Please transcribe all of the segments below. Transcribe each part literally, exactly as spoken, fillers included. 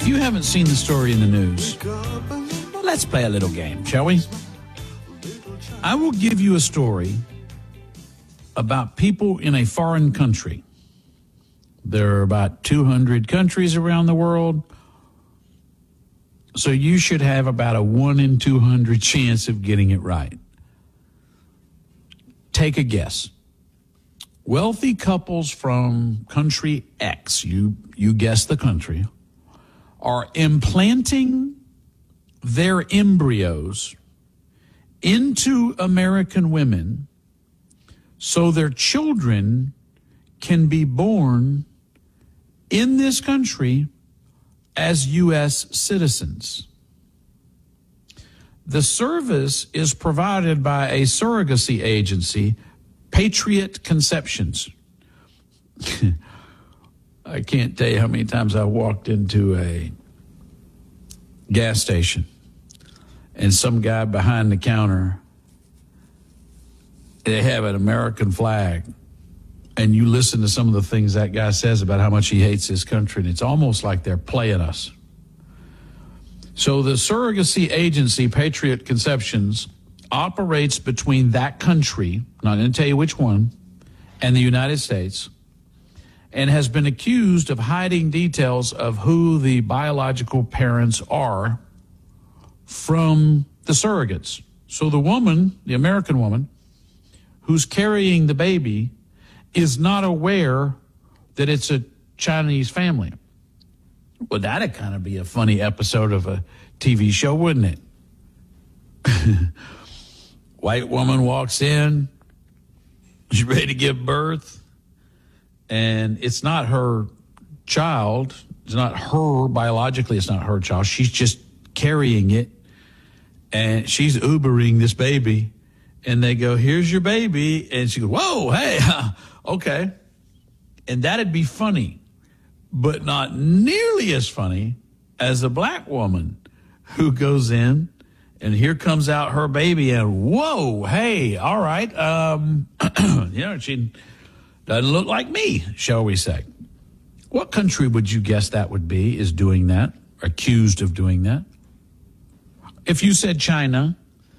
If you haven't seen the story in the news, let's play a little game, shall we? I will give you a story about people in a foreign country. There are about two hundred countries around the world, so you should have about a one in two hundred chance of getting it right. Take a guess. Wealthy couples from country X, you, you guess the country, are implanting their embryos into American women so their children can be born in this country as U S citizens. The service is provided by a surrogacy agency, Patriot Conceptions. I can't tell you how many times I walked into a gas station and some guy behind the counter, they have an American flag, and you listen to some of the things that guy says about how much he hates his country, and it's almost like they're playing us. So the surrogacy agency, Patriot Conceptions, operates between that country, not going to tell you which one, and the United States, and has been accused of hiding details of who the biological parents are from the surrogates. So the woman, the American woman, who's carrying the baby is not aware that it's a Chinese family. Well, that'd kind of be a funny episode of a T V show, wouldn't it? White woman walks in, she's ready to give birth, and it's not her child. It's not her, biologically, it's not her child. She's just carrying it, and she's Ubering this baby, and they go, here's your baby, and she goes, whoa, hey, okay. And that'd be funny, but not nearly as funny as a black woman who goes in, and here comes out her baby, and whoa, hey, all right, um, you know, she doesn't look like me, shall we say. What country would you guess that would be, is doing that, accused of doing that? If you said China,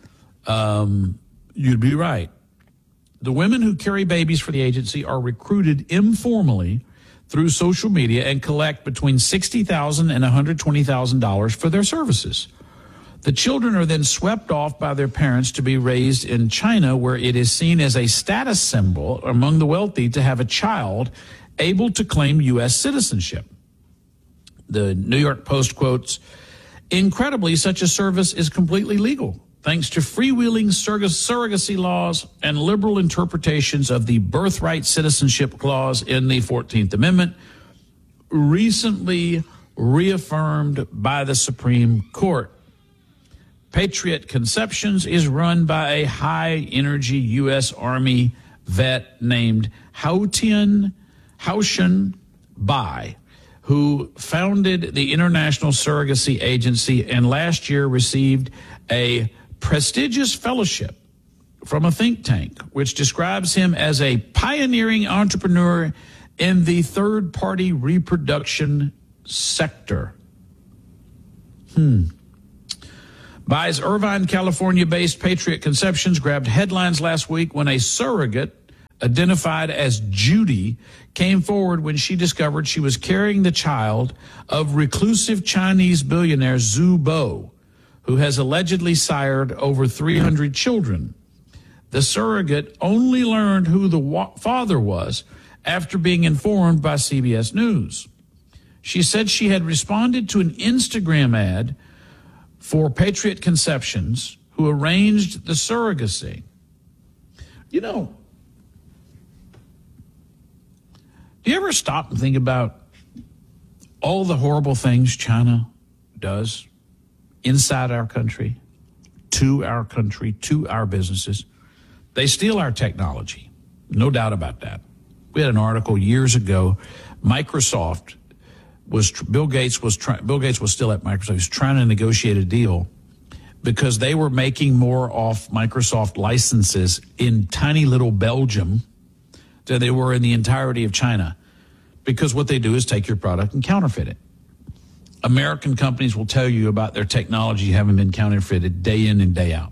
um, you'd be right. The women who carry babies for the agency are recruited informally through social media and collect between sixty thousand dollars and one hundred twenty thousand dollars for their services. The children are then swept off by their parents to be raised in China, where it is seen as a status symbol among the wealthy to have a child able to claim U S citizenship. The New York Post quotes, incredibly, such a service is completely legal, thanks to freewheeling surrogacy laws and liberal interpretations of the birthright citizenship clause in the fourteenth Amendment, recently reaffirmed by the Supreme Court. Patriot Conceptions is run by a high-energy U S Army vet named Haotian Haoshen Bai, who founded the International Surrogacy Agency and last year received a prestigious fellowship from a think tank, which describes him as a pioneering entrepreneur in the third-party reproduction sector. Hmm. Bai's Irvine, California-based Patriot Conceptions grabbed headlines last week when a surrogate identified as Judy came forward when she discovered she was carrying the child of reclusive Chinese billionaire Zhu Bo, who has allegedly sired over three hundred children. The surrogate only learned who the wa- father was after being informed by C B S News. She said she had responded to an Instagram ad for Patriot Conceptions, who arranged the surrogacy. You know, do you ever stop and think about all the horrible things China does inside our country, to our country, to our businesses? They steal our technology, no doubt about that. We had an article years ago, Microsoft was, Bill Gates was trying, Bill Gates was still at Microsoft, he was trying to negotiate a deal because they were making more off Microsoft licenses in tiny little Belgium than they were in the entirety of China, because what they do is take your product and counterfeit it. American companies will tell you about their technology having been counterfeited day in and day out.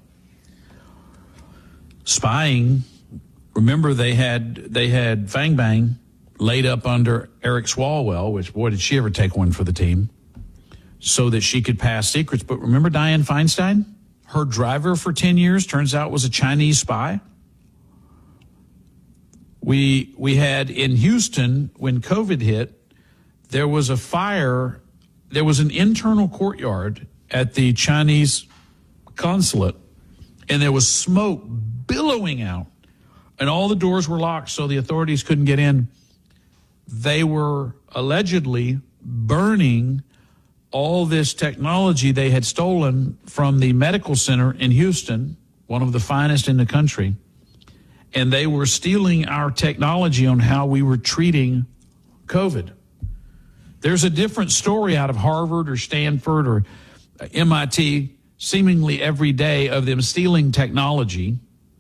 Spying, remember they had they had Fang Bang laid up under Eric Swalwell, which, boy, did she ever take one for the team, so that she could pass secrets. But remember Dianne Feinstein? Her driver for ten years, turns out, was a Chinese spy. We we had in Houston, when COVID hit, there was a fire. There was an internal courtyard at the Chinese consulate, and there was smoke billowing out, and all the doors were locked, so the authorities couldn't get in. They were allegedly burning all this technology they had stolen from the medical center in Houston, one of the finest in the country, and they were stealing our technology on how we were treating COVID. There's a different story out of Harvard or Stanford or M I T seemingly every day of them stealing technology.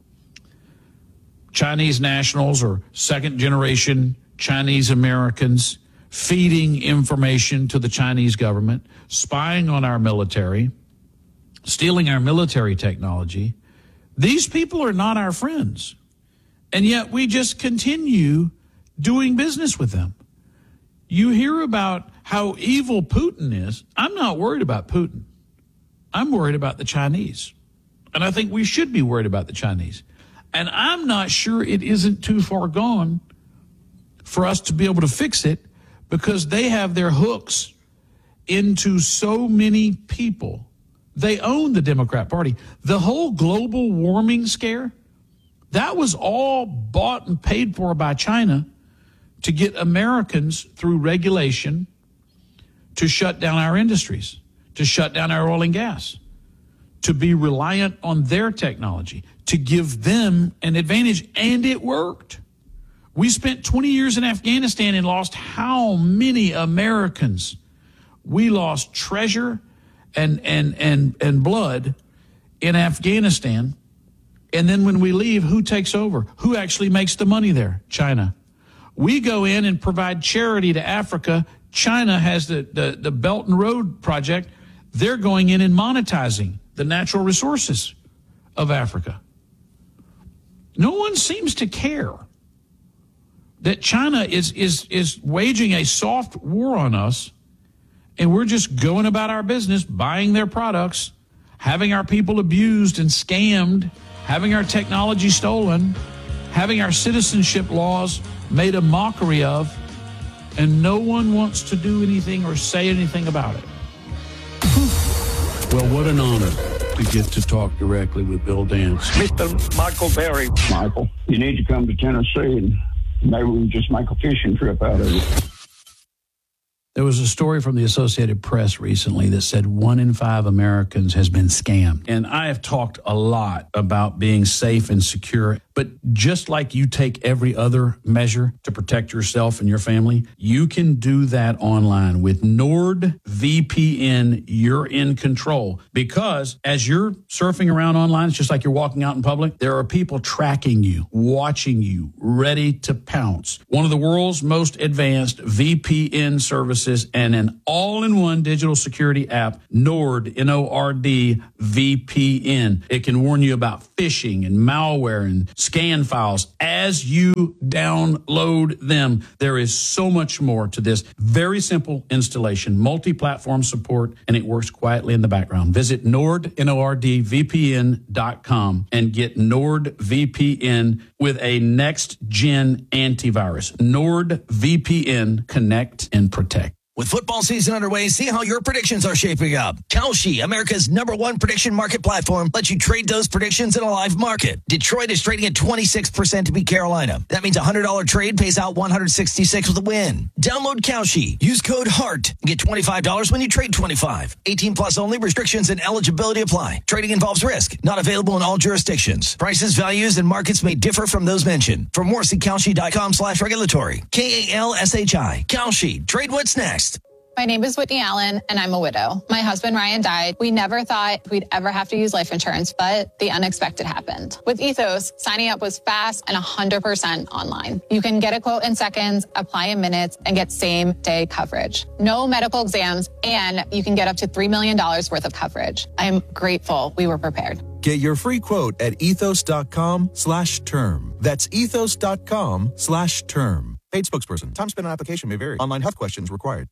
Chinese nationals or second generation Chinese Americans feeding information to the Chinese government, spying on our military, stealing our military technology. These people are not our friends. And yet we just continue doing business with them. You hear about how evil Putin is. I'm not worried about Putin. I'm worried about the Chinese. And I think we should be worried about the Chinese. And I'm not sure it isn't too far gone for us to be able to fix it, because they have their hooks into so many people. They own the Democrat Party. The whole global warming scare, that was all bought and paid for by China to get Americans through regulation to shut down our industries, to shut down our oil and gas, to be reliant on their technology, to give them an advantage. And it worked. We spent twenty years in Afghanistan and lost how many Americans? We lost treasure and, and, and, and blood in Afghanistan. And then when we leave, who takes over? Who actually makes the money there? China. We go in and provide charity to Africa. China has the, the, the Belt and Road Project. They're going in and monetizing the natural resources of Africa. No one seems to care that China is, is, is waging a soft war on us, and we're just going about our business, buying their products, having our people abused and scammed, having our technology stolen, having our citizenship laws made a mockery of, and no one wants to do anything or say anything about it. Well, what an honor to get to talk directly with Bill Dance. Mister Michael Berry. Michael, you need to come to Tennessee, and maybe we can just make a fishing trip out of it. There was a story from the Associated Press recently that said one in five Americans has been scammed. And I have talked a lot about being safe and secure. But just like you take every other measure to protect yourself and your family, you can do that online. With NordVPN, you're in control. Because as you're surfing around online, it's just like you're walking out in public, there are people tracking you, watching you, ready to pounce. One of the world's most advanced V P N services and an all-in-one digital security app, Nord, N O R D, V P N. It can warn you about phishing and malware and scan files as you download them. There is so much more to this. Very simple installation, multi-platform support, and it works quietly in the background. Visit Nord, N O R D, V P N dot com and get NordVPN with a next-gen antivirus. NordVPN, connect and protect. With football season underway, see how your predictions are shaping up. Kalshi, America's number one prediction market platform, lets you trade those predictions in a live market. Detroit is trading at twenty-six percent to beat Carolina. That means a one hundred dollars trade pays out one hundred sixty-six with a win. Download Kalshi. Use code HEART and get twenty-five dollars when you trade twenty-five. eighteen plus only. Restrictions and eligibility apply. Trading involves risk. Not available in all jurisdictions. Prices, values, and markets may differ from those mentioned. For more, see Kalshi dot com slash regulatory. K A L S H I. Kalshi. Trade what's next. My name is Whitney Allen, and I'm a widow. My husband, Ryan, died. We never thought we'd ever have to use life insurance, but the unexpected happened. With Ethos, signing up was fast and one hundred percent online. You can get a quote in seconds, apply in minutes, and get same-day coverage. No medical exams, and you can get up to three million dollars worth of coverage. I am grateful we were prepared. Get your free quote at ethos.com slash term. That's ethos.com slash term. Paid spokesperson. Time spent on application may vary. Online health questions required.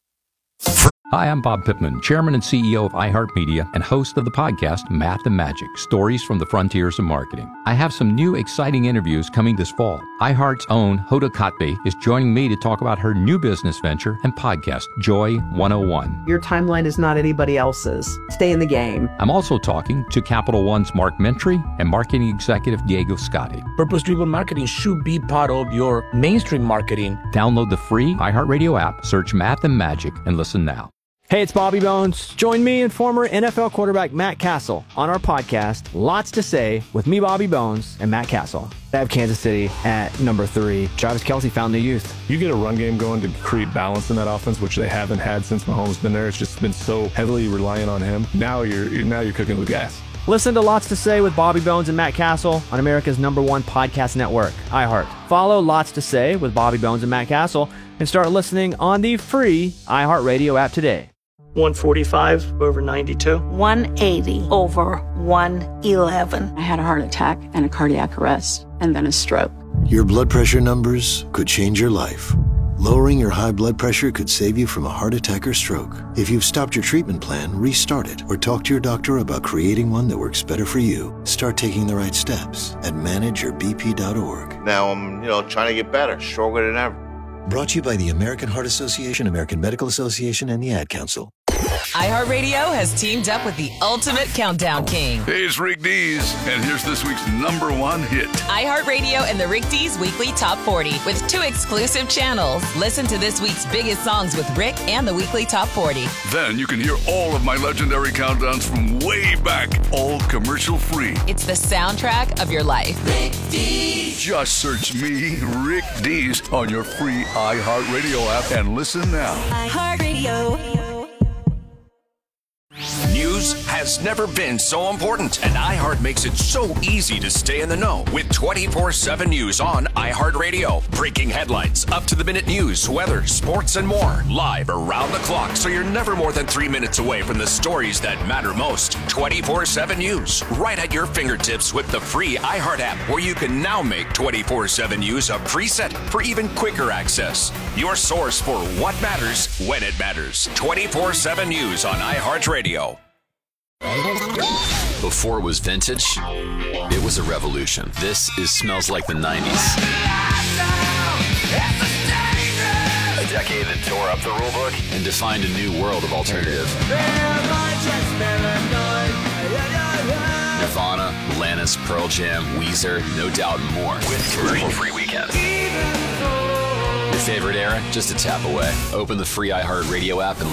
Hi, I'm Bob Pittman, Chairman and C E O of iHeartMedia and host of the podcast Math and Magic, Stories from the Frontiers of Marketing. I have some new exciting interviews coming this fall. iHeart's own Hoda Kotb is joining me to talk about her new business venture and podcast, Joy one oh one. Your timeline is not anybody else's. Stay in the game. I'm also talking to Capital One's Mark Mentry and marketing executive Diego Scotti. Purpose-driven marketing should be part of your mainstream marketing. Download the free iHeartRadio app, search Math and Magic, and listen now. Hey, it's Bobby Bones. Join me and former N F L quarterback Matt Castle on our podcast, Lots to Say, with me, Bobby Bones, and Matt Castle. I have Kansas City at number three. Travis Kelce found the youth. You get a run game going to create balance in that offense, which they haven't had since Mahomes been there. It's just been so heavily reliant on him. Now you're now you're cooking with gas. Listen to Lots to Say with Bobby Bones and Matt Castle on America's number one podcast network, iHeart. Follow Lots to Say with Bobby Bones and Matt Castle and start listening on the free iHeartRadio app today. one forty-five over ninety-two. one eighty over one eleven. I had a heart attack and a cardiac arrest and then a stroke. Your blood pressure numbers could change your life. Lowering your high blood pressure could save you from a heart attack or stroke. If you've stopped your treatment plan, restart it or talk to your doctor about creating one that works better for you. Start taking the right steps at manage your b p dot org. Now I'm, you know, trying to get better, stronger than ever. Brought to you by the American Heart Association, American Medical Association, and the Ad Council. iHeartRadio has teamed up with the ultimate countdown king. Hey, it's Rick Dees, and here's this week's number one hit. iHeartRadio and the Rick Dees Weekly Top forty with two exclusive channels. Listen to this week's biggest songs with Rick and the Weekly Top forty. Then you can hear all of my legendary countdowns from way back, all commercial free. It's the soundtrack of your life. Rick Dees. Just search me, Rick Dees, on your free iHeartRadio app and listen now. iHeartRadio. News has never been so important, and iHeart makes it so easy to stay in the know with twenty-four seven News on iHeartRadio. Breaking headlines, up-to-the-minute news, weather, sports, and more. Live around the clock, so you're never more than three minutes away from the stories that matter most. twenty-four seven News, right at your fingertips with the free iHeart app, where you can now make twenty-four seven News a preset for even quicker access. Your source for what matters when it matters. twenty-four seven News on iHeartRadio. Before it was vintage, it was a revolution. This is Smells Like the nineties. A decade that tore up the rulebook and defined a new world of alternative. Nirvana, Alanis, Pearl Jam, Weezer, No Doubt, and more. With commercial-free weekends. Your favorite era? Just a tap away. Open the free iHeartRadio app and